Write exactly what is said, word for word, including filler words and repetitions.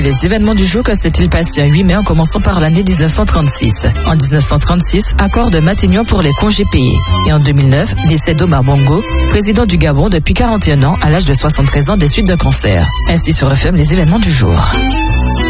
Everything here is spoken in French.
Les événements du jour, que s'est-il passé un huit mai en commençant par l'année dix-neuf cent trente-six. En dix-neuf cent trente-six, accord de Matignon pour les congés payés. Et en deux mille neuf, décès d'Omar Bongo, président du Gabon depuis quarante et un ans à l'âge de soixante-treize ans des suites d'un cancer. Ainsi se referment les événements du jour.